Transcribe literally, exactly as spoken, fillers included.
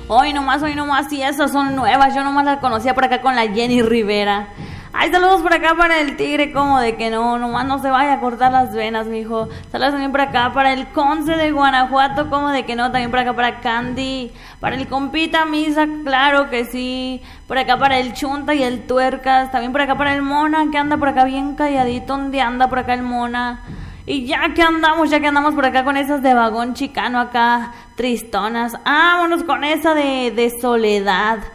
Hoy nomás, hoy nomás, y esas son nuevas. Yo nomás las conocía por acá con la Jenny Rivera. Ay, saludos por acá para el Tigre, como de que no, nomás no se vaya a cortar las venas, mijo. Saludos también por acá para el Conce de Guanajuato, como de que no, también por acá para Candy, para el compita Misa, claro que sí. Por acá para el Chunta y el Tuercas, también por acá para el Mona, que anda por acá bien calladito. ¿Dónde anda por acá el Mona? Y ya que andamos, ya que andamos por acá con esas de vagón chicano acá, tristonas, vámonos con esa de, de soledad.